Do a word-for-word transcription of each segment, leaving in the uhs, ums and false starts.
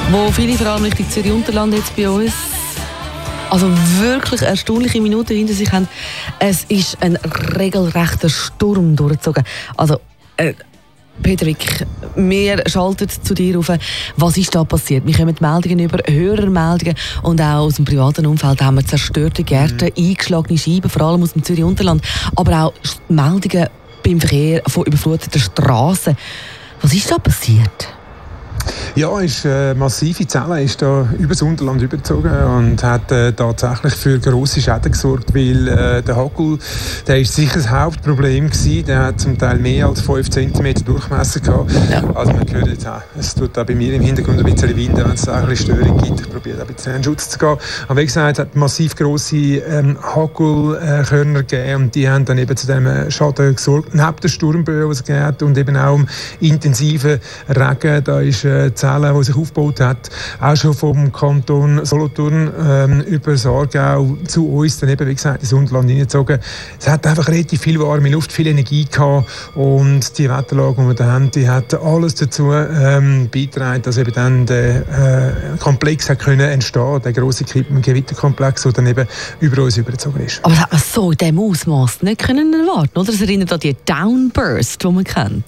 wo viele vor allem Richtung Zürich-Unterland jetzt bei uns also wirklich erstaunliche Minuten hinter sich haben. Es ist ein regelrechter Sturm durchgezogen. Also, äh, Peter Wick, wir schalten zu dir auf. Was ist da passiert? Wir kommen Meldungen über, Hörermeldungen und auch aus dem privaten Umfeld haben wir zerstörte Gärten, mhm. eingeschlagene Scheiben, vor allem aus dem Zürich-Unterland, aber auch Meldungen beim Verkehr von überfluteten Straßen. Was ist da passiert? Ja, ist, äh, massive Zelle ist da über das Unterland übergezogen und hat äh, tatsächlich für grosse Schäden gesorgt, weil äh, der Hagel, der ist sicher das Hauptproblem gewesen. Der hat zum Teil mehr als fünf Zentimeter Durchmesser gehabt. Ja. Also man hört jetzt auch, es tut auch bei mir im Hintergrund ein bisschen Wind, wenn es auch ein bisschen Störung gibt. Ich probiere ein bisschen in den Schutz zu gehen. Aber wie gesagt, es hat massiv grosse ähm, Hagelkörner gegeben und die haben dann eben zu diesem Schaden gesorgt. Neben der Sturmböe, die es gegeben hat und eben auch im intensiven Regen, da ist äh, die Zelle, die sich aufgebaut hat, auch schon vom Kanton Solothurn ähm, über das Aargau zu uns, dann eben, wie gesagt, ins Unterland hineingezogen. Es hat einfach relativ viel warme Luft, viel Energie gehabt und die Wetterlage, die wir da haben, die hat alles dazu ähm, beigetragen, dass eben dann der äh, Komplex hat können entstehen, der grosse Gewitterkomplex, der dann eben über uns übergezogen ist. Aber das hat man so in diesem Ausmaß nicht können erwarten, oder? Das erinnert an die Downburst, die man kennt.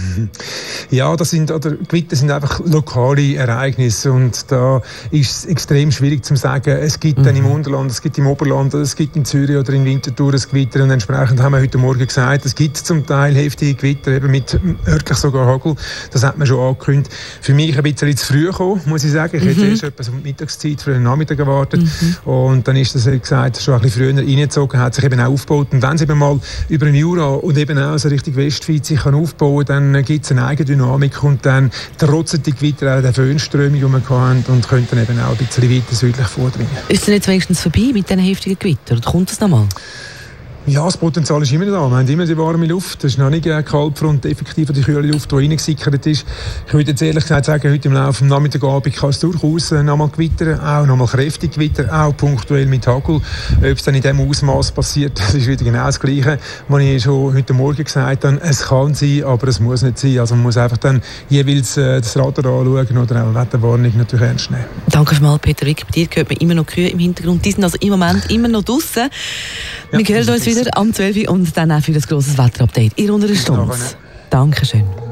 Ja, das sind, oder Gewitter sind einfach lokale Ereignisse und da ist es extrem schwierig zu sagen, es gibt mhm. dann im Unterland, es gibt im Oberland, es gibt in Zürich oder in Winterthur ein Gewitter und entsprechend haben wir heute Morgen gesagt, es gibt zum Teil heftige Gewitter, eben mit örtlich sogar Hagel, das hat man schon angekündigt. Für mich ein bisschen zu früh gekommen, muss ich sagen. Ich mhm. hätte erst etwas um die Mittagszeit für den Nachmittag gewartet mhm. und dann ist das, wie gesagt, schon ein bisschen früher reingezogen, hat sich eben auch aufgebaut und wenn es eben mal über den Jura und eben auch so Richtung Westschweiz sich kann aufbauen kann, dann gibt es eine Eigendynamik und dann trotzen die Gewitter auch der Föhnströmung, die wir hatten und können dann eben auch ein bisschen weiter südlich vordringen. Ist es jetzt wenigstens vorbei mit diesen heftigen Gewittern? Oder kommt es noch mal? Ja, das Potenzial ist immer da. Wir haben immer die warme Luft. Das ist noch nicht eine Kaltfront, effektiv die kühle Luft, die reingesickert ist. Ich würde jetzt ehrlich gesagt sagen, heute im Laufe des Nachmittagabend kann es durchaus noch mal gewittern, auch noch mal kräftig gewittern, auch punktuell mit Hagel. Ob es dann in diesem Ausmaß passiert, das ist wieder genau das Gleiche, was ich schon heute Morgen gesagt habe. Es kann sein, aber es muss nicht sein. Also man muss einfach dann jeweils äh, das Radar anschauen oder auch eine Wetterwarnung natürlich ernst nehmen. Danke vielmals, Peter Wick. Bei dir hört man immer noch Kühe im Hintergrund. Die sind also im Moment immer noch draussen. Wir ja, hören uns wieder am zwölf Uhr und dann auch für das grosses Wetterupdate in unter einer Stunde. Dankeschön.